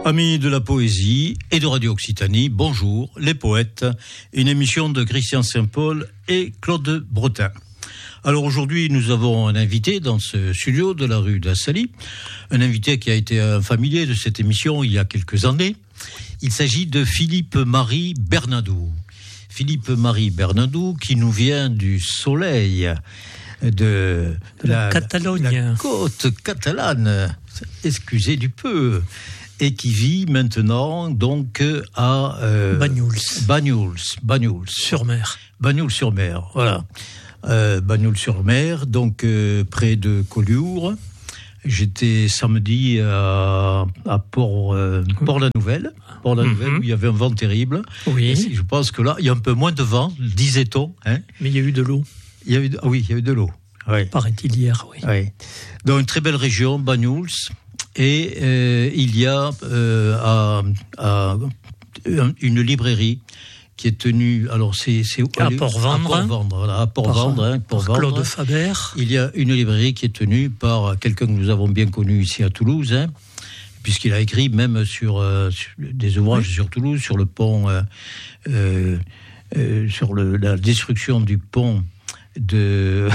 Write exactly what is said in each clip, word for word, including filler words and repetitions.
Amis de la poésie et de Radio Occitanie, bonjour, les poètes, une émission de Christian Saint-Paul et Claude Bretin. Alors aujourd'hui, nous avons un invité dans ce studio de la rue d'Assali, un invité qui a été un familier de cette émission il y a quelques années. Il s'agit de Philippe-Marie Bernadou. Philippe-Marie Bernadou qui nous vient du soleil de, de la, la Catalogne, la côte catalane, excusez du peu, et qui vit maintenant donc à euh, Banyuls. Banyuls, Banyuls sur mer. Banyuls sur mer, voilà. Euh, Banyuls sur mer, donc euh, près de Collioure. J'étais samedi à, à Port, euh, Port-la-Nouvelle, Port-la-Nouvelle mm-hmm. où il y avait un vent terrible. Oui. Et je pense que là, il y a un peu moins de vent, disait-on. Hein. Mais il y a eu de l'eau. Il y a eu, ah oui, il y a eu de l'eau. Oui. Paraît-il hier, oui. oui. Dans une très belle région, Banyuls, et euh, il y a euh, à, à, une librairie qui est tenue, alors c'est, c'est à Port-Vendre, à Port-Vendre, voilà, à Port-Vendre, hein, Port-Vendre. Claude Faber. Il y a une librairie qui est tenue par quelqu'un que nous avons bien connu ici à Toulouse, hein, puisqu'il a écrit même sur, euh, sur des ouvrages oui. sur Toulouse, sur le pont, euh, euh, euh, sur le, la destruction du pont de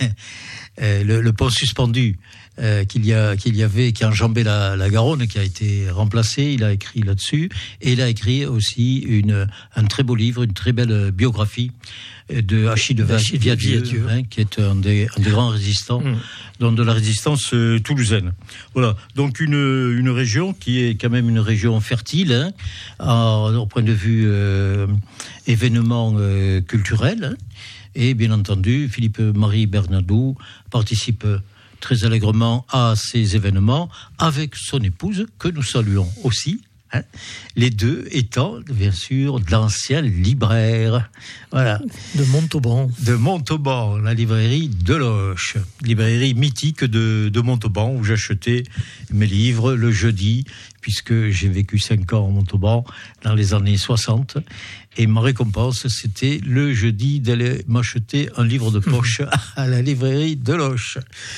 le, le pont suspendu. Euh, qu'il y a qu'il y avait qui enjambait la, la Garonne, qui a été remplacé. Il a écrit là-dessus et il a écrit aussi une un très beau livre, une très belle biographie de Achille Viadieu, hein, qui est un des, un des grands résistants mmh. donc de la résistance euh, toulousaine. Voilà, donc une une région qui est quand même une région fertile, hein, à, au point de vue euh, événements euh, culturels. Hein, et bien entendu, Philippe-Marie Bernadou participe très allègrement à ces événements avec son épouse, que nous saluons aussi, hein, les deux étant bien sûr d'anciens libraires. Voilà. De Montauban. De Montauban, la librairie Deloche, librairie mythique de, de Montauban, où j'achetais mes livres le jeudi, puisque j'ai vécu cinq ans à Montauban dans les années soixante. Et ma récompense, c'était le jeudi d'aller m'acheter un livre de poche à la librairie Deloche.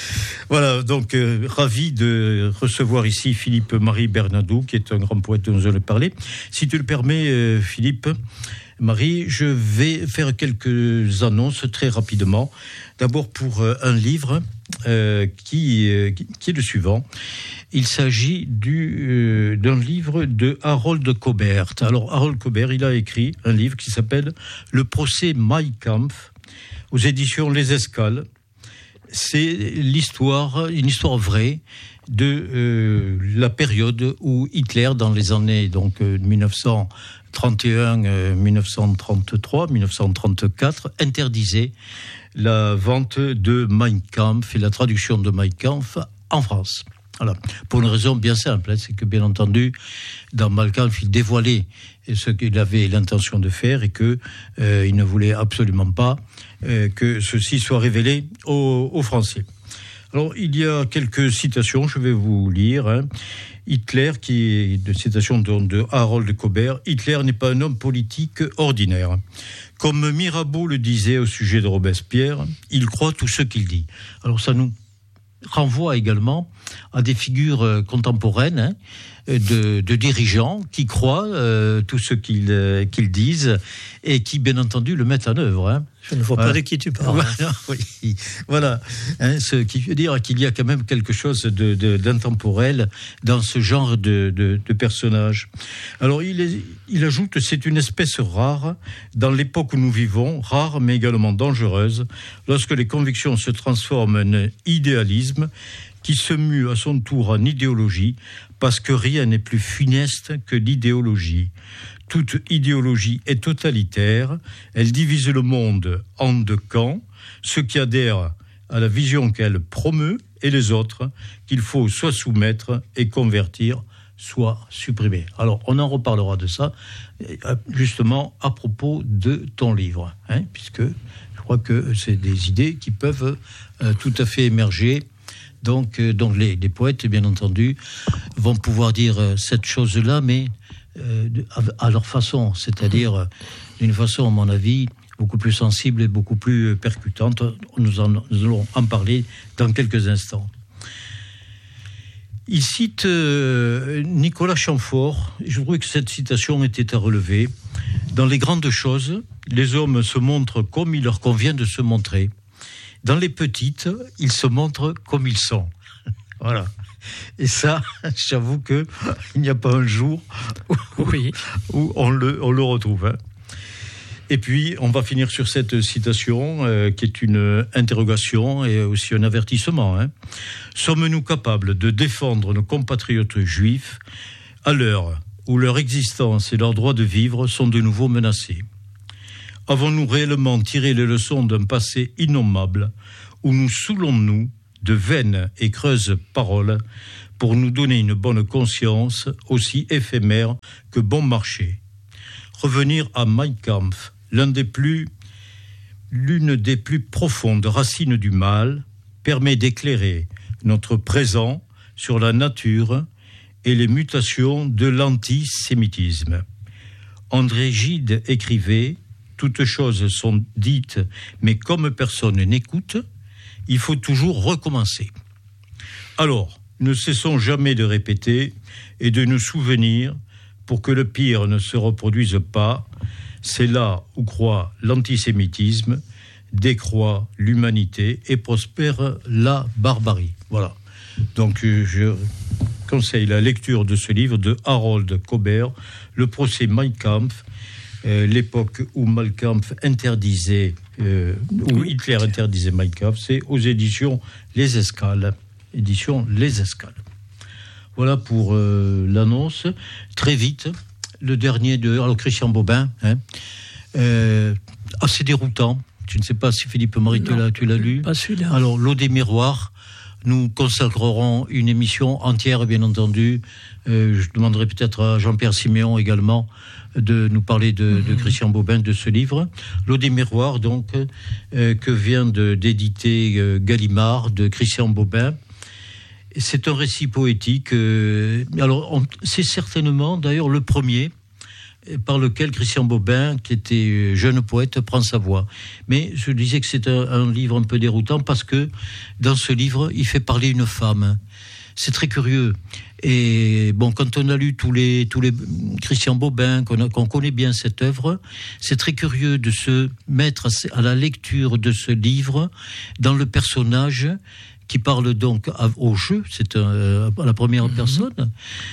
Voilà, donc euh, ravi de recevoir ici Philippe-Marie Bernadou, qui est un grand poète dont nous allons parler. Si tu le permets, euh, Philippe, Marie, je vais faire quelques annonces très rapidement. D'abord pour euh, un livre euh, qui, euh, qui, qui est le suivant. Il s'agit du, euh, d'un livre de Harold Cobert. Alors, Harold Cobert, il a écrit un livre qui s'appelle « Le procès Mein Kampf » aux éditions Les Escales. C'est l'histoire, une histoire vraie de euh, la période où Hitler, dans les années donc euh, dix-neuf cent trente et un, euh, dix-neuf cent trente-trois, dix-neuf cent trente-quatre, interdisait la vente de Mein Kampf et la traduction de Mein Kampf en France. Voilà. Pour une raison bien simple, hein, c'est que bien entendu, dans Mein Kampf, il dévoilait ce qu'il avait l'intention de faire et que euh, il ne voulait absolument pas euh, que ceci soit révélé aux, aux Français. Alors, il y a quelques citations, je vais vous lire. Hein. Hitler, qui est de citation de, de Harold Cobert, Hitler n'est pas un homme politique ordinaire. Comme Mirabeau le disait au sujet de Robespierre, il croit tout ce qu'il dit. Alors, ça nous renvoie également à des figures euh, contemporaines, hein, de, de dirigeants qui croient euh, tout ce qu'ils, euh, qu'ils disent et qui, bien entendu, le mettent en œuvre. Hein. Je ne vois voilà. pas de qui tu parles. Oui. Voilà, hein, ce qui veut dire qu'il y a quand même quelque chose de, de, d'intemporel dans ce genre de, de, de personnage. Alors, il, est, il ajoute, c'est une espèce rare dans l'époque où nous vivons, rare mais également dangereuse, lorsque les convictions se transforment en idéalisme, qui se mue à son tour en idéologie, parce que rien n'est plus funeste que l'idéologie. Toute idéologie est totalitaire, elle divise le monde en deux camps, ceux qui adhèrent à la vision qu'elle promeut et les autres qu'il faut soit soumettre et convertir, soit supprimer. Alors, on en reparlera de ça, justement, à propos de ton livre, hein, puisque je crois que c'est des idées qui peuvent euh, tout à fait émerger. Donc, euh, donc les, les poètes, bien entendu, vont pouvoir dire euh, cette chose-là, mais euh, à, à leur façon, c'est-à-dire euh, d'une façon, à mon avis, beaucoup plus sensible et beaucoup plus percutante. Nous, en, nous allons en parler dans quelques instants. Il cite euh, Nicolas Chamfort. Je trouvais que cette citation était à relever. Dans les grandes choses, les hommes se montrent comme il leur convient de se montrer. Dans les petites, ils se montrent comme ils sont. Voilà. Et ça, j'avoue que il n'y a pas un jour où, oui. où on, le, on le retrouve. Hein. Et puis, on va finir sur cette citation euh, qui est une interrogation et aussi un avertissement. Hein. Sommes-nous capables de défendre nos compatriotes juifs à l'heure où leur existence et leur droit de vivre sont de nouveau menacés? Avons-nous réellement tiré les leçons d'un passé innommable où nous saoulons-nous de vaines et creuses paroles pour nous donner une bonne conscience aussi éphémère que bon marché? Revenir à Mein Kampf, l'un des plus, l'une des plus profondes racines du mal, permet d'éclairer notre présent sur la nature et les mutations de l'antisémitisme. André Gide écrivait « Toutes choses sont dites, mais comme personne n'écoute, il faut toujours recommencer. » Alors, ne cessons jamais de répéter et de nous souvenir pour que le pire ne se reproduise pas. C'est là où croît l'antisémitisme, décroît l'humanité et prospère la barbarie. Voilà. Donc, je conseille la lecture de ce livre de Harold Kober, Le procès Mein Kampf, euh, l'époque où Mein Kampf interdisait, euh, où Hitler interdisait Mein Kampf, c'est aux éditions Les Escales. Éditions Les Escales. Voilà pour euh, l'annonce. Très vite, le dernier de alors Christian Bobin, hein, euh, assez déroutant. Je ne sais pas si Philippe Marie, tu l'as, tu l'as lu. Pas celui-là. Alors, L'eau des miroirs. Nous consacrerons une émission entière, bien entendu. Euh, je demanderai peut-être à Jean-Pierre Siméon également de nous parler de, mmh. de Christian Bobin, de ce livre. L'eau des miroirs, donc, euh, que vient de, d'éditer euh, Gallimard, de Christian Bobin. C'est un récit poétique. Euh, alors, on, c'est certainement, d'ailleurs, le premier par lequel Christian Bobin, qui était jeune poète, prend sa voix. Mais je disais que c'est un, un livre un peu déroutant parce que dans ce livre, il fait parler une femme. C'est très curieux. Et bon, quand on a lu tous les tous les Christian Bobin, qu'on, a, qu'on connaît bien cette œuvre, c'est très curieux de se mettre à, à la lecture de ce livre dans le personnage qui parle donc au jeu, c'est un, à la première mmh. personne,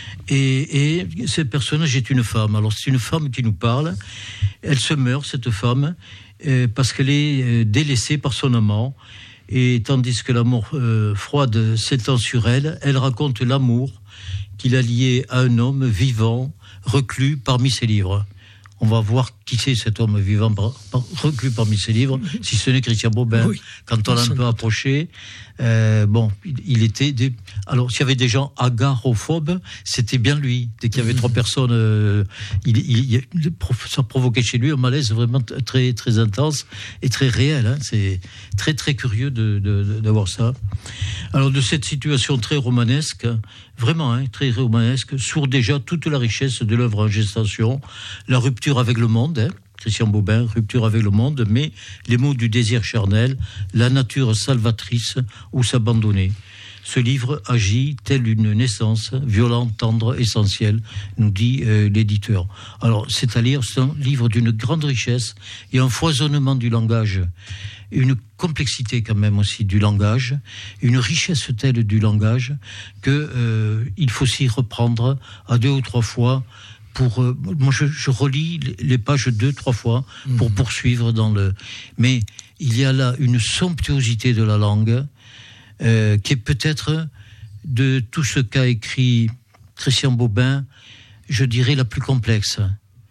et, et ce personnage est une femme. Alors c'est une femme qui nous parle, elle se meurt, cette femme, euh, parce qu'elle est euh, délaissée par son amant, et tandis que l'amour euh, froide s'étend sur elle, elle raconte l'amour qu'il a lié à un homme vivant, reclus parmi ses livres. On va voir qui c'est cet homme vivant par, par, reclus parmi ses livres, mmh. si ce n'est Christian Bobin. Oui, quand on l'a un peu approché, euh, bon, il, il était... Des... Alors, s'il y avait des gens agarophobes, c'était bien lui. Dès qu'il y avait mmh. trois personnes, euh, il, il, il, ça provoquait chez lui un malaise vraiment très, très intense et très réel. Hein. C'est très, très curieux de, de, de, d'avoir ça. Alors, de cette situation très romanesque, vraiment hein, très romanesque, sourd déjà toute la richesse de l'œuvre en gestation, la rupture avec le monde, hein, Christian Bobin, rupture avec le monde, mais les mots du désir charnel, la nature salvatrice ou s'abandonner. Ce livre agit telle une naissance, violente, tendre, essentielle, nous dit euh, l'éditeur. Alors, c'est à lire, c'est un livre d'une grande richesse et un foisonnement du langage, une complexité quand même aussi du langage, une richesse telle du langage que euh, il faut s'y reprendre à deux ou trois fois. Pour, euh, moi, je, je relis les pages deux, trois fois pour mmh. poursuivre dans le. Mais il y a là une somptuosité de la langue euh, qui est peut-être de tout ce qu'a écrit Christian Bobin, je dirais la plus complexe.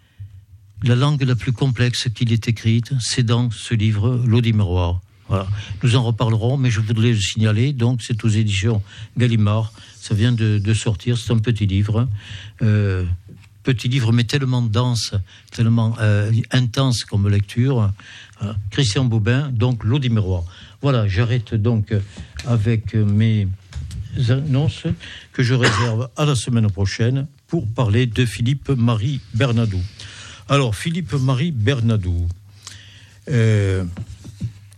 La langue la plus complexe qu'il ait écrite, c'est dans ce livre, L'eau des miroirs. Voilà. Nous en reparlerons, mais je voudrais le signaler. Donc, c'est aux éditions Gallimard. Ça vient de, de sortir. C'est un petit livre. Euh, Petit livre, mais tellement dense, tellement euh, intense comme lecture. Voilà. Christian Bobin, donc L'eau des miroirs. Voilà, j'arrête donc avec mes annonces que je réserve à la semaine prochaine pour parler de Philippe-Marie Bernadou. Alors, Philippe-Marie Bernadou, euh,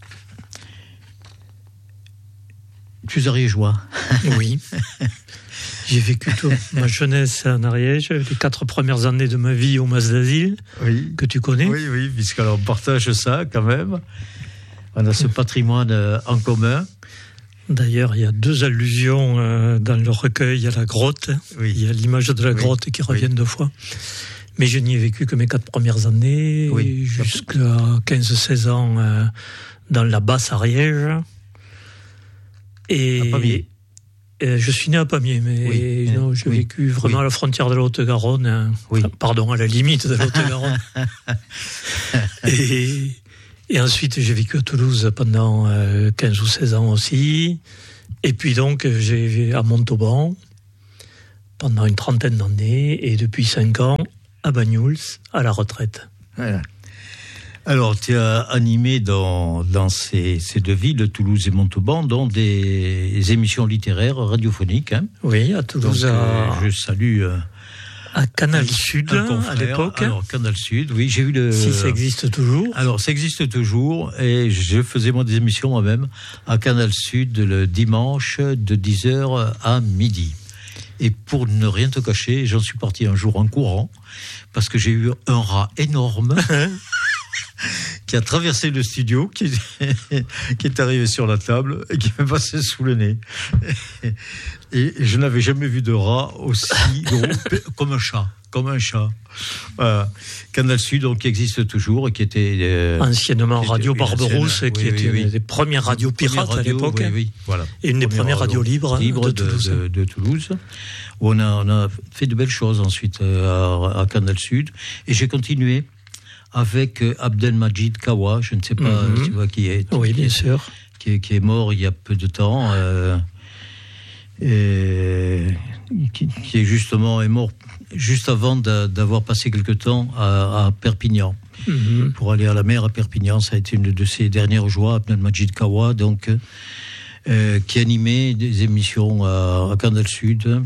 tu es ariégeois. Oui. J'ai vécu toute ma jeunesse en Ariège, les quatre premières années de ma vie au Mas d'Asile, oui. que tu connais. Oui, oui, puisqu'on partage ça quand même. On a ce patrimoine euh, en commun. D'ailleurs, il y a deux allusions euh, dans le recueil à la grotte. Oui. Il y a l'image de la grotte oui. qui revient oui. deux fois. Mais je n'y ai vécu que mes quatre premières années, oui. jusqu'à quinze seize ans euh, dans la basse Ariège. Et, à Pamiers. Et je suis né à Pamiers, mais oui. non, j'ai oui. vécu vraiment oui. à la frontière de la Haute-Garonne. Hein, oui. Pardon, à la limite de la Haute-Garonne. et, et ensuite, j'ai vécu à Toulouse pendant euh, quinze ou seize ans aussi. Et puis donc, j'ai vécu à Montauban pendant une trentaine d'années. Et depuis cinq ans, à Banyuls, à la retraite. Voilà. Alors, tu as animé dans, dans ces, ces deux villes, Toulouse et Montauban, dans des émissions littéraires radiophoniques. Hein. Oui, à Toulouse. Donc, à... euh, je salue... Euh, à Canal Sud, à l'époque. Alors, Canal Sud, oui, j'ai eu le... Si ça existe toujours. Alors, ça existe toujours, et je faisais moi des émissions moi-même à Canal Sud le dimanche de dix heures à midi. Et pour ne rien te cacher, j'en suis parti un jour en courant, parce que j'ai eu un rat énorme qui a traversé le studio, qui, qui est arrivé sur la table et qui m'est passé sous le nez. Et je n'avais jamais vu de rat aussi gros, comme un chat. Comme un chat. Euh, Canal Sud, donc, qui existe toujours et qui était... Euh, anciennement qui Radio était, Barberousse, oui, qui oui, était oui. une des premières radios pirates radio, à l'époque. Oui, oui, voilà. Et une des premières radios libres, libres de, de Toulouse. De, de, de Toulouse, où on a, on a fait de belles choses ensuite euh, à, à Canal Sud. Et j'ai continué avec Abdelmajid Kawa, je ne sais pas mm-hmm. si tu vois qui est. Oui, qui bien est, sûr. Qui est, qui est mort il y a peu de temps. Euh, et qui, qui est justement est mort juste avant de, d'avoir passé quelque temps à, à Perpignan. Mm-hmm. Pour aller à la mer à Perpignan, ça a été une de ses dernières joies, Abdelmajid Kawa, donc, euh, qui animait des émissions à, à Canal Sud,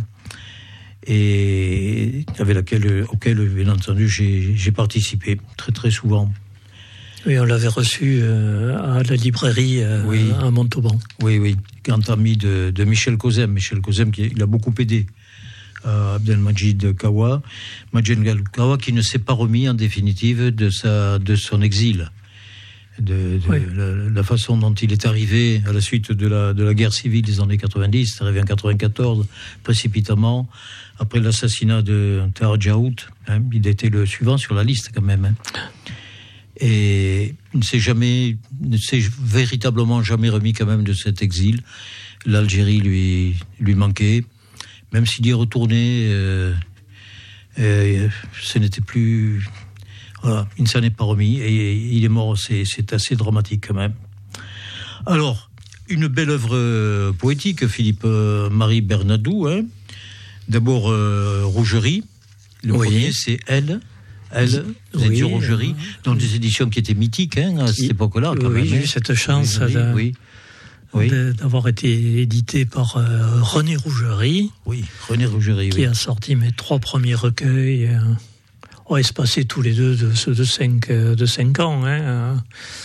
et avec laquelle, auquel, bien entendu, j'ai, j'ai participé très très souvent. Oui, on l'avait reçu euh, à la librairie euh, oui. à Montauban. Oui, oui, grand ami de, de Michel Cozem. Michel Cozem, qui il a beaucoup aidé euh, Abdelmajid Kawa. Majid Kawa qui ne s'est pas remis en définitive de, sa, de son exil. De, de oui. la, la façon dont il est arrivé à la suite de la, de la guerre civile des années quatre-vingt-dix, il est arrivé en quatre-vingt-quatorze, précipitamment, après l'assassinat de Tahar Djaout. Hein, il était le suivant sur la liste quand même. Hein. Et il ne s'est jamais, ne s'est véritablement jamais remis quand même de cet exil. L'Algérie lui, lui manquait. Même s'il y est retourné, euh, euh, ce n'était plus... Voilà, il ne s'en est pas remis et il est mort, c'est, c'est assez dramatique quand même. Alors, une belle œuvre poétique, Philippe-Marie Bernadou. Hein. D'abord, euh, Rougerie. Le oui. premier, c'est Elle. Elle, vous êtes sur Rougerie, dans des éditions qui étaient mythiques hein, à cette époque-là. Quand oui, même, j'ai eu cette chance oui, de, oui, oui. De, d'avoir été édité par euh, René Rougerie. Oui, René Rougerie, qui oui. a sorti mes trois premiers recueils. Euh, oh, espacés tous les deux de ceux de cinq, de cinq ans. Hein.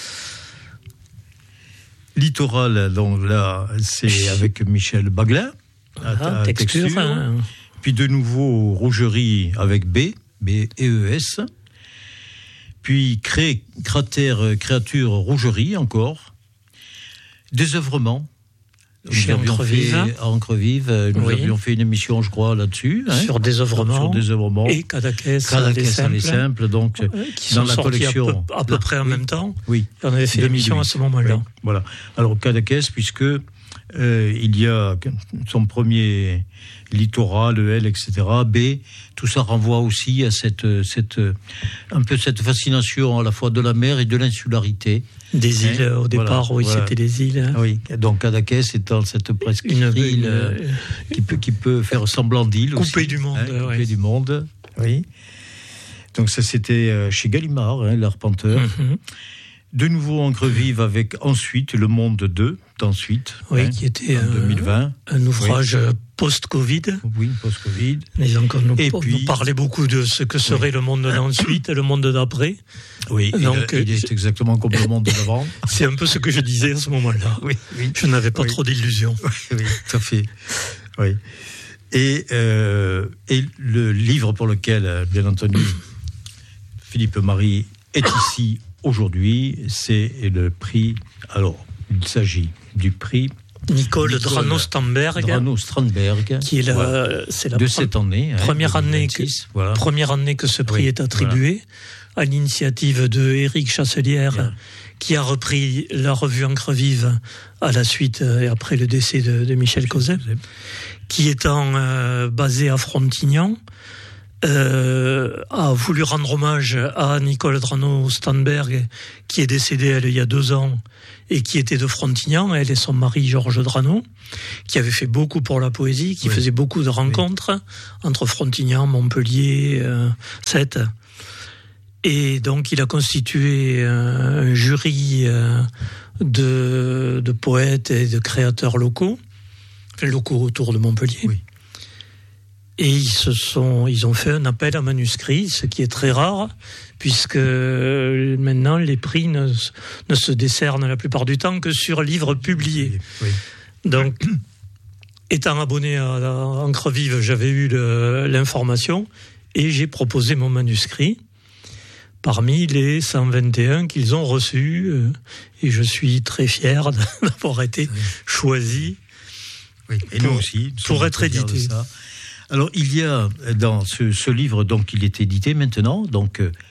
Littoral, donc là, c'est avec Michel Baglin, à, ah, à texture. texture. Hein. Puis de nouveau Rougerie avec B. B E E S, puis cré, cratère, créature, Rougerie encore, désœuvrement. Chez Encrevive. À Encrevive, nous oui. avions fait une émission, je crois, là-dessus. Hein, sur désœuvrement. Sur désœuvrement. Et Cadaquès, Cadaquès, les simples, donc, qui dans sont la collection. À peu, à peu là, près en oui. même temps. Oui. Et on avait fait l'émission à ce moment-là. Oui. Voilà. Alors, Cadaquès, puisque euh, il y a son premier littoral, le L, et cetera. B, tout ça renvoie aussi à cette, cette, un peu cette fascination à la fois de la mer et de l'insularité. Des îles, hein, au départ, voilà, oui, voilà. C'était des îles. Hein. Oui, donc Cadaquès étant cette presque une île euh, qui, peut, qui peut faire semblant d'île. Coupée aussi, du monde. Hein, ouais. Coupée du monde, oui. Donc ça, c'était chez Gallimard, hein, l'arpenteur. Mm-hmm. De nouveau Encrevive avec ensuite Le Monde deux, d'ensuite. Oui, hein, qui était en deux mille vingt. Un ouvrage oui. post-Covid. Oui, post-Covid. Les gens nous, Et puis, nous parlaient beaucoup de ce que serait oui. le monde d'ensuite et le monde d'après. Oui, donc, il, il est je... exactement comme le monde d'avant. C'est un peu ce que je disais à ce moment-là. Oui, oui. Je n'avais pas oui. trop d'illusions. Oui, oui, tout à fait. Oui. Et, euh, et le livre pour lequel, bien entendu, Philippe Marie est ici aujourd'hui, c'est le prix. Alors, il s'agit du prix Nicole, Nicole Drano-Strandberg, Drano-Strandberg, qui est la, voilà, c'est la de pre- cette année, première, hein, année que, voilà. première année que ce prix oui, est attribué, voilà. À l'initiative de Éric Chasselière, yeah. qui a repris la revue Encre Vive à la suite et après le décès de, de Michel Causet, qui étant euh, basé à Frontignan, euh, a voulu rendre hommage à Nicole Drano-Strandberg, qui est décédée elle, il y a deux ans, et qui était de Frontignan, elle et son mari Georges Drano, qui avait fait beaucoup pour la poésie, qui oui. faisait beaucoup de rencontres oui. entre Frontignan, Montpellier, euh, Sète. Et donc il a constitué euh, un jury euh, de, de poètes et de créateurs locaux, enfin, locaux autour de Montpellier. Oui. Et ils se sont, ils ont fait un appel à manuscrits, ce qui est très rare, puisque maintenant les prix ne, ne se décernent la plupart du temps que sur livres publiés. Oui. Donc, étant abonné à, à Encre Vive, j'avais eu le, l'information et j'ai proposé mon manuscrit parmi les cent vingt et un qu'ils ont reçus, et je suis très fier d'avoir été oui. choisi. Oui. Et pour, nous aussi, pour être édité. Alors, il y a dans ce, ce livre, donc, il est édité maintenant, donc, euh,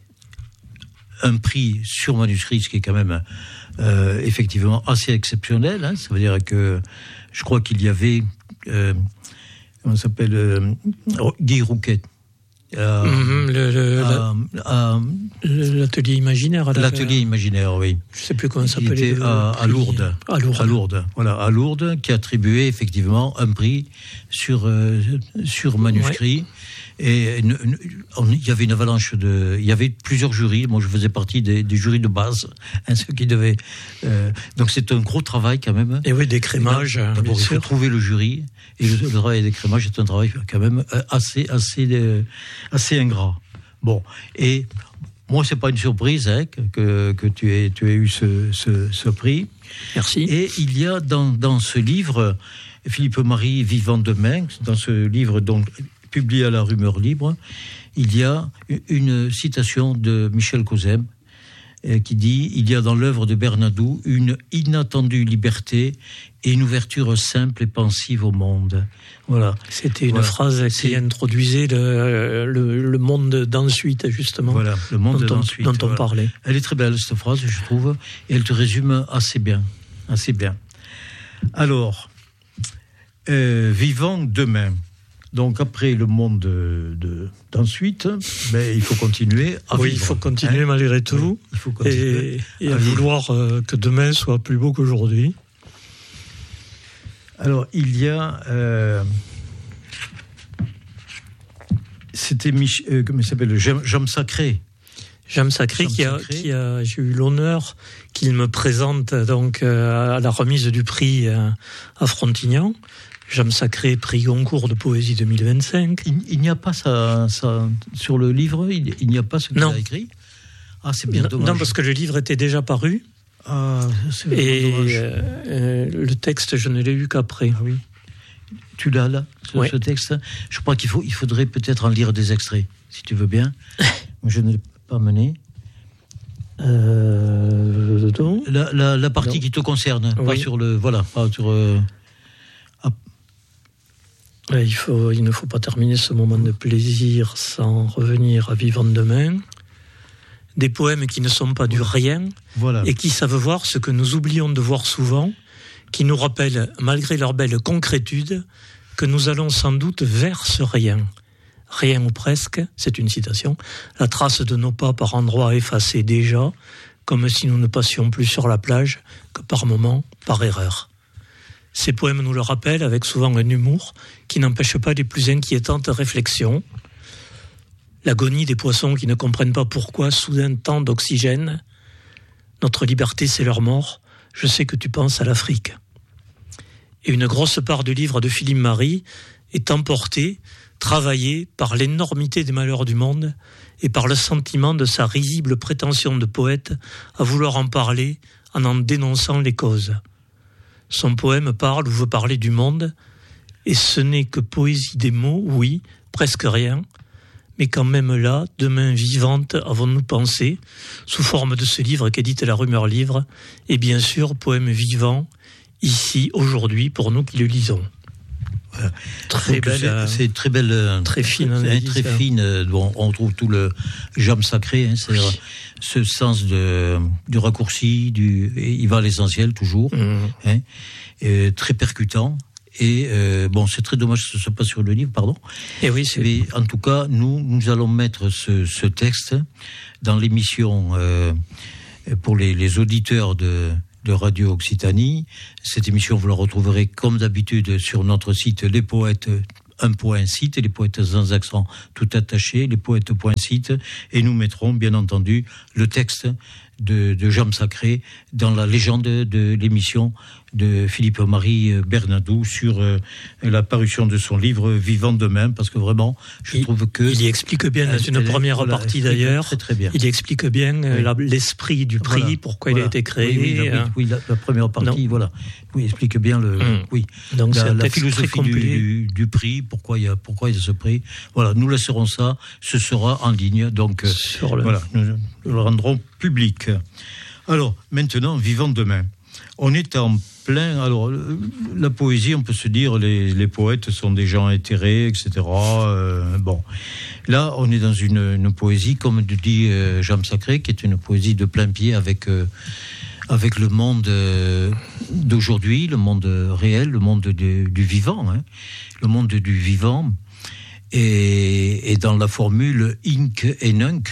un prix sur manuscrit, ce qui est quand même, euh, effectivement, assez exceptionnel, hein. Ça veut dire que, je crois qu'il y avait, euh, comment ça s'appelle, euh, Guy Rouquet. Euh, mmh, le, le, à, à, l'atelier imaginaire. L'atelier imaginaire, oui. Je ne sais plus comment ça s'appelle. Il était à, à Lourdes. À Lourdes. À Lourdes. Voilà, à Lourdes, qui a attribué effectivement un prix sur euh, sur manuscrit. Ouais. Et une, une, il y avait une avalanche de, il y avait plusieurs jurys. Moi, je faisais partie des, des jurys de base, hein, ceux qui devaient. Euh, donc, c'est un gros travail quand même. Et oui, d'écrémage. D'abord, il faut trouver le jury. Et le, le travail d'écrémage est un travail quand même assez, assez, assez ingrat. Bon, et moi, c'est pas une surprise hein, que que tu aies, tu aies eu ce, ce, ce prix. Merci. Et il y a dans dans ce livre, Philippe Marie vivant demain, dans ce livre donc publié à la Rumeur Libre, il y a une citation de Michel Causet qui dit « Il y a dans l'œuvre de Bernadou une inattendue liberté et une ouverture simple et pensive au monde. » Voilà. C'était une voilà. phrase qui C'est... introduisait le, le, le monde d'ensuite, justement. Voilà, le monde dont d'ensuite. On, dont voilà. on parlait. Elle est très belle, cette phrase, je trouve, et elle te résume assez bien. Assez bien. Alors, euh, vivant demain. Donc après le monde de, de, d'ensuite, ben, il faut continuer à oui, vivre. il faut continuer hein malgré tout. Oui, il faut continuer et, et à, à vouloir euh, que demain soit plus beau qu'aujourd'hui. Alors il y a, euh, c'était Mich- euh, comment il s'appelle, Jean Sacré. Jean Sacré, qui a, qui a, j'ai eu l'honneur qu'il me présente donc euh, à la remise du prix euh, à Frontignan. Jean Sacré, prix Goncourt de poésie deux mille vingt-cinq. Il, il n'y a pas ça, ça sur le livre, il, il n'y a pas ce qu'il non. a écrit. Ah, c'est bien non, dommage. Non, parce que le livre était déjà paru. Ah, c'est et dommage. Euh, le texte, je ne l'ai eu qu'après. Ah oui. Tu l'as là, ce, ouais. ce texte. Je crois qu'il faut, il faudrait peut-être en lire des extraits, si tu veux bien. Je ne l'ai pas mené. Euh, la, la, la partie non. qui te concerne, oui. pas sur le, voilà, pas sur. Euh, Il, faut, il ne faut pas terminer ce moment de plaisir sans revenir à Vivant demain. Des poèmes qui ne sont pas du rien voilà. et qui savent voir ce que nous oublions de voir souvent, qui nous rappellent, malgré leur belle concrétude, que nous allons sans doute vers ce rien. Rien ou presque, c'est une citation, la trace de nos pas par endroits effacés déjà, comme si nous ne passions plus sur la plage que par moments, par erreur. Ces poèmes nous le rappellent avec souvent un humour qui n'empêche pas les plus inquiétantes réflexions. L'agonie des poissons qui ne comprennent pas pourquoi soudain tant d'oxygène. Notre liberté, c'est leur mort. Je sais que tu penses à l'Afrique. Et une grosse part du livre de Philippe Marie est emportée, travaillée par l'énormité des malheurs du monde et par le sentiment de sa risible prétention de poète à vouloir en parler en en dénonçant les causes. Son poème parle ou veut parler du monde, Et ce n'est que poésie des mots, oui, presque rien. Mais quand même là, de main vivante, avons-nous pensé, sous forme de ce livre qu'édite la Rumeur Livre, et bien sûr, poème vivant, ici, aujourd'hui, pour nous qui le lisons. Voilà. Très belle, c'est, c'est très belle, très fine, c'est très fine. Bon, on trouve tout le jam sacré, hein, c'est ce sens de du raccourci, du, il va à l'essentiel toujours, mmh. hein, et très percutant. Et euh, bon, c'est très dommage que ce soit pas sur le livre, pardon. Et oui, c'est... Mais en tout cas, nous, nous allons mettre ce, ce texte dans l'émission euh, pour les, les auditeurs de, de Radio Occitanie. Cette émission, vous la retrouverez comme d'habitude sur notre site Les Poètes. Un point site, les poètes sans accent tout attaché, les poètes point site, et nous mettrons bien entendu le texte de, de Jam Sacré dans la légende de l'émission de Philippe-Marie Bernadou sur euh, la parution de son livre Vivant demain, parce que vraiment, je il, trouve que... Il y explique bien, dans une première voilà, partie d'ailleurs, très, très bien. Il explique bien oui. la, l'esprit du prix, voilà, pourquoi voilà. il a été créé. Oui, oui, la, oui, oui la, la première partie, non. voilà. Oui, il explique bien le, mmh. oui, Donc, la, c'est un la texte philosophie du, du, du prix, pourquoi il y a, pourquoi il y a ce prix. Voilà, nous laisserons ça, ce sera en ligne, donc Sur le... voilà, nous, nous le rendrons public. Alors, maintenant, Vivant demain. On est en plein... Alors, la poésie, on peut se dire, les, les poètes sont des gens éthérés, et cetera. Euh, bon, là, on est dans une, une poésie, comme dit euh, Jam Sacré, qui est une poésie de plein pied avec, euh, avec le monde euh, d'aujourd'hui, le monde réel, le monde de, du vivant, hein, le monde du vivant, et, et dans la formule Inc et Nunc,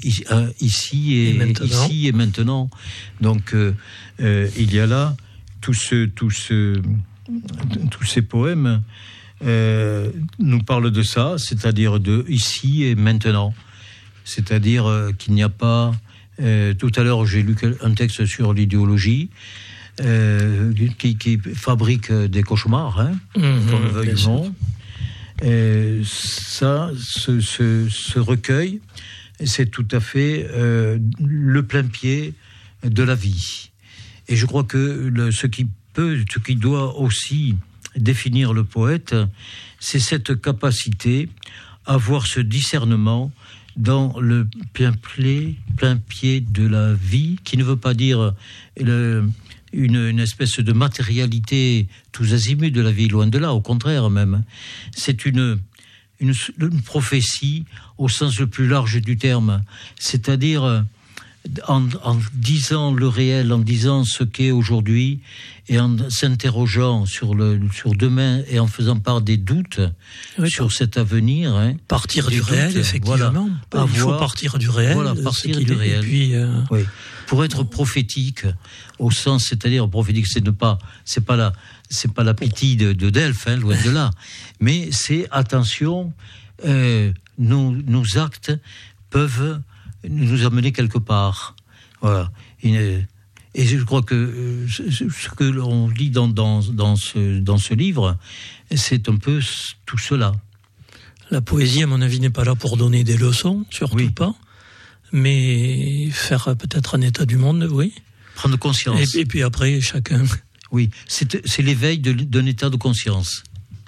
ici et, et ici et maintenant. Donc, euh, euh, il y a là tout ce, tout ce, tous ces poèmes euh, nous parlent de ça, c'est-à-dire de ici et maintenant. C'est-à-dire euh, qu'il n'y a pas... Euh, tout à l'heure, j'ai lu un texte sur l'idéologie euh, qui, qui fabrique des cauchemars, hein, mmh, qu'on le veuille ou non. Euh, ça, ce, ce, ce recueil, c'est tout à fait euh, le plein pied de la vie. Et je crois que le, ce qui peut, ce qui doit aussi définir le poète, c'est cette capacité à avoir ce discernement dans le plein pied, plein pied de la vie, qui ne veut pas dire le, une, une espèce de matérialité tous azimuts de la vie, loin de là, au contraire même. C'est une Une, une prophétie au sens le plus large du terme, c'est-à-dire en, en disant le réel, en disant ce qu'est aujourd'hui, et en s'interrogeant sur le sur demain et en faisant part des doutes oui, sur cet avenir. Hein, partir du doutes, réel, effectivement. Voilà, il faut partir du réel. Voilà, partir du réel. Et puis, euh... oui. Pour être prophétique, au sens, c'est-à-dire prophétique, c'est ne pas, c'est pas la, c'est pas la pitié de, de Delphes, hein, loin de là. Mais c'est attention, euh, nos, nos actes peuvent nous amener quelque part. Voilà. Une, et je crois que euh, ce que l'on lit dans, dans, dans, ce, dans ce livre, c'est un peu tout cela. La poésie, à mon avis, n'est pas là pour donner des leçons, surtout oui. pas. Mais faire peut-être un état du monde, oui. Prendre conscience. Et, et puis après, chacun... Oui, c'est, c'est l'éveil de, d'un état de conscience.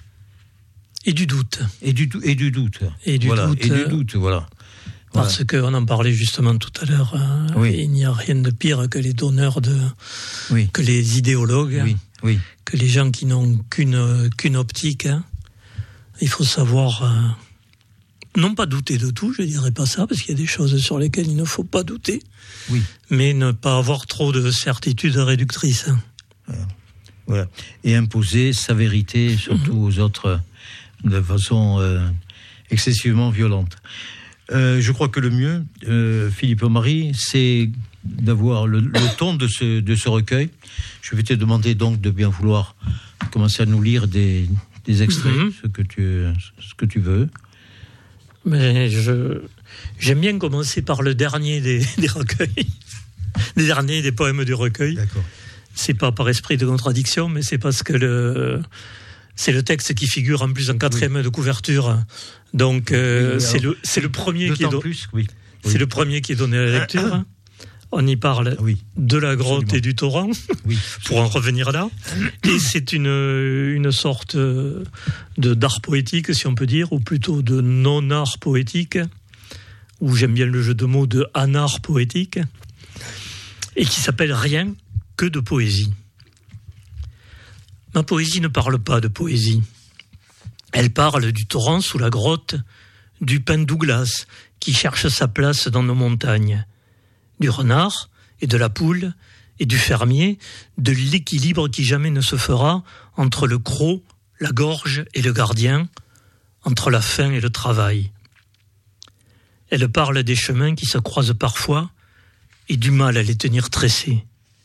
Et du doute. Et du, et du doute. Et du voilà. doute. Et du doute, voilà. Parce voilà. qu'on en parlait justement tout à l'heure. Hein, oui. Il n'y a rien de pire que les donneurs de... Oui. Que les idéologues. Oui. Oui. Que les gens qui n'ont qu'une, qu'une optique. Hein. Il faut savoir... Euh, non pas douter de tout, je ne dirais pas ça, parce qu'il y a des choses sur lesquelles il ne faut pas douter, oui. mais ne pas avoir trop de certitudes réductrices. Voilà. Voilà. Et imposer sa vérité, surtout mmh. aux autres, de façon euh, excessivement violente. Euh, je crois que le mieux, euh, Philippe-Marie, c'est d'avoir le, le ton de ce, de ce recueil. Je vais te demander donc de bien vouloir commencer à nous lire des, des extraits, mmh. ce que tu, ce que tu veux. Mais je, j'aime bien commencer par le dernier des, des recueils, des derniers des poèmes du recueil. D'accord. C'est pas par esprit de contradiction, mais c'est parce que le, c'est le texte qui figure en plus en quatrième oui. de couverture. Donc, euh, oui, oui, c'est, le, c'est le premier qui est donné. Plus, oui. C'est oui. le premier qui est donné à la lecture. On y parle oui, de la grotte absolument. et du torrent, oui, pour en revenir là. Et c'est une, une sorte de, d'art poétique, si on peut dire, ou plutôt de non-art poétique, ou j'aime bien le jeu de mots de anart poétique, et qui s'appelle Rien que de poésie. Ma poésie ne parle pas de poésie. Elle parle du torrent sous la grotte, du pin Douglas qui cherche sa place dans nos montagnes, du renard et de la poule et du fermier, de l'équilibre qui jamais ne se fera entre le croc, la gorge et le gardien, entre la faim et le travail. Elle parle des chemins qui se croisent parfois et du mal à les tenir tressés,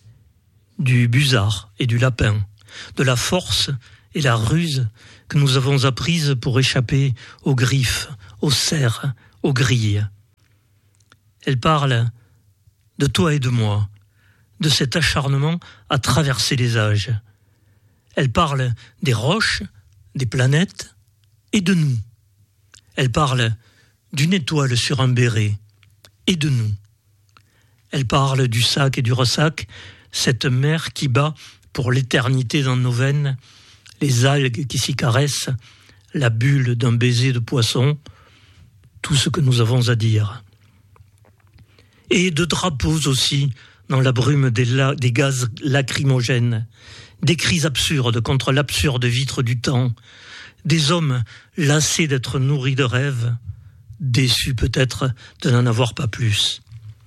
du busard et du lapin, de la force et la ruse que nous avons apprises pour échapper aux griffes, aux serres, aux grilles. Elle parle de toi et de moi, de cet acharnement à traverser les âges. Elle parle des roches, des planètes et de nous. Elle parle d'une étoile sur un béret et de nous. Elle parle du sac et du ressac, cette mer qui bat pour l'éternité dans nos veines, les algues qui s'y caressent, la bulle d'un baiser de poisson, tout ce que nous avons à dire. Et de drapeaux aussi, dans la brume des, la- des gaz lacrymogènes, des cris absurdes contre l'absurde vitre du temps, des hommes lassés d'être nourris de rêves, déçus peut-être de n'en avoir pas plus.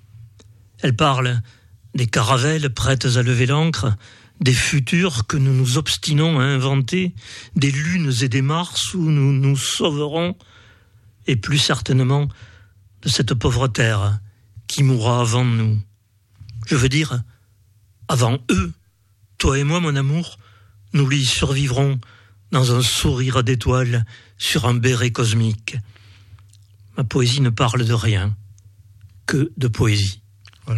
Elle parle des caravelles prêtes à lever l'ancre, des futurs que nous nous obstinons à inventer, des lunes et des mars où nous nous sauverons, et plus certainement de cette pauvre terre qui mourra avant nous. Je veux dire, avant eux, toi et moi, mon amour, nous y survivrons dans un sourire d'étoiles sur un béret cosmique. Ma poésie ne parle de rien, que de poésie. Voilà.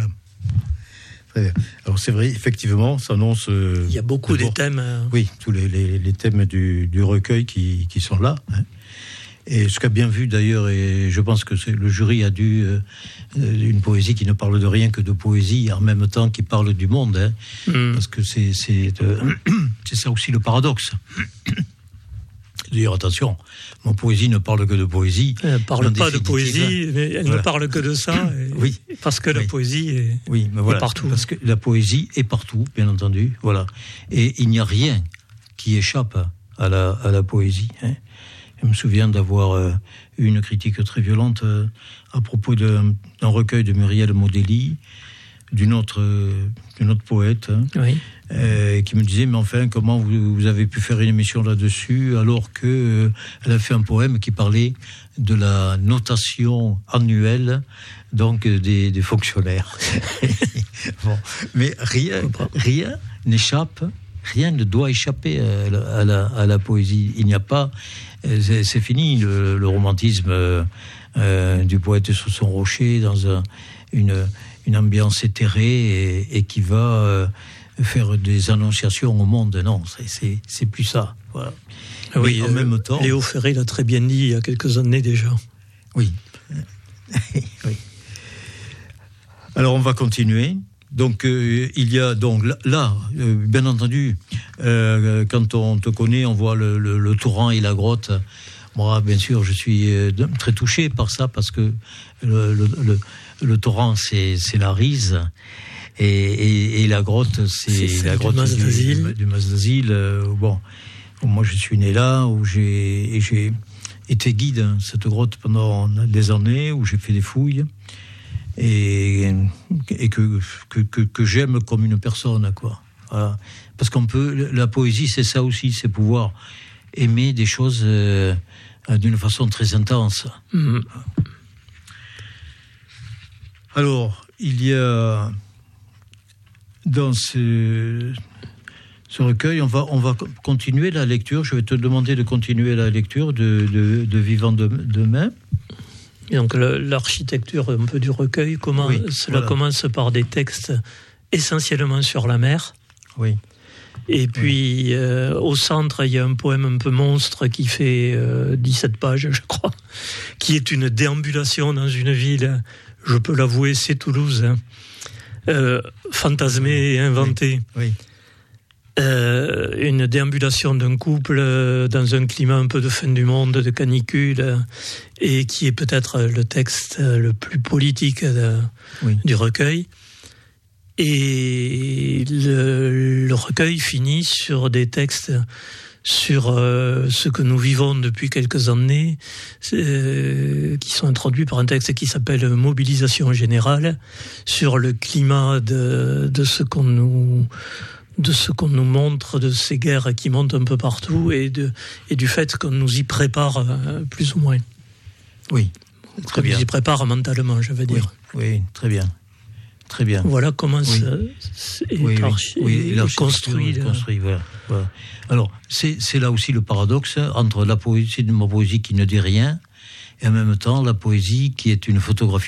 Très bien. Alors c'est vrai, effectivement, ça annonce... Euh, Il y a beaucoup d'abord, des thèmes... euh, Oui, tous les, les, les thèmes du, du recueil qui, qui sont là. Hein. Et ce qu'a bien vu d'ailleurs, et je pense que c'est, le jury a dû... Euh, une poésie qui ne parle de rien que de poésie, en même temps qui parle du monde. Hein, mm. Parce que c'est, c'est, euh, c'est ça aussi le paradoxe. D'ailleurs, attention, mon poésie ne parle que de poésie. Elle ne parle En pas de définitive, poésie, mais elle voilà. ne parle que de ça. Et, Oui. Parce que la Oui. poésie est, Oui, mais voilà, est partout. parce que la poésie est partout, bien entendu. Voilà. Et il n'y a rien qui échappe à la, à la poésie. Hein. Je me souviens d'avoir euh, eu une critique très violente euh, à propos de, d'un recueil de Muriel Modelli, d'une autre, euh, d'une autre poète, hein, Oui. euh, qui me disait, mais enfin, comment vous, vous avez pu faire une émission là-dessus, alors que euh, elle a fait un poème qui parlait de la notation annuelle, donc euh, des, des fonctionnaires. Bon. Mais rien, rien n'échappe, rien ne doit échapper à la, à la, à la poésie. Il n'y a pas, c'est, c'est fini le, le romantisme euh, euh, du poète sur son rocher dans un, une, une ambiance éthérée et, et qui va euh, faire des annonciations au monde. Non, c'est, c'est, c'est plus ça. Voilà. Oui, Mais en euh, même temps, Léo Ferré l'a très bien dit il y a quelques années déjà. oui. Oui. Alors on va continuer. Donc euh, il y a donc là, là euh, bien entendu, euh, quand on te connaît, on voit le, le, le torrent et la grotte. Moi, bien sûr, je suis euh, très touché par ça parce que le, le, le, le torrent, c'est, c'est la Rise. Et, et, et la grotte, c'est, c'est la du grotte Mas du, d'Asile. du, du Mas d'Asile. Euh, bon, moi je suis né là, où j'ai, et j'ai été guide hein, cette grotte pendant des années, où j'ai fait des fouilles. Et, et que, que, que, que j'aime comme une personne, quoi. Voilà. Parce qu'on peut, la poésie, c'est ça aussi, c'est pouvoir aimer des choses euh, d'une façon très intense. Mmh. Alors, il y a dans ce, ce recueil, on va, on va continuer la lecture. Je vais te demander de continuer la lecture de, de, de Vivant de, demain. Et donc le, l'architecture un peu du recueil, comment, Oui, cela voilà. commence par des textes essentiellement sur la mer. Oui. Et puis, euh, au centre, il y a un poème un peu monstre qui fait euh, dix-sept pages, je crois, qui est une déambulation dans une ville, je peux l'avouer, c'est Toulouse, hein, euh, fantasmé et inventé. Oui. oui. Euh, une déambulation d'un couple euh, dans un climat un peu de fin du monde, de canicule, euh, et qui est peut-être le texte euh, le plus politique euh, oui. du recueil. Et le, le recueil finit sur des textes sur euh, ce que nous vivons depuis quelques années, euh, qui sont introduits par un texte qui s'appelle « Mobilisation générale », sur le climat de, de ce qu'on nous... de ce qu'on nous montre, de ces guerres qui montent un peu partout et, de, et du fait qu'on nous y prépare euh, plus ou moins. Oui, très bien. On nous y prépare mentalement, je veux dire. Oui, oui, très bien. Très bien. Voilà comment oui. c'est oui, archi- oui, oui, construit. Est construit voilà, voilà. Alors, c'est, c'est là aussi le paradoxe entre la poésie de ma poésie qui ne dit rien et en même temps la poésie qui est une photographie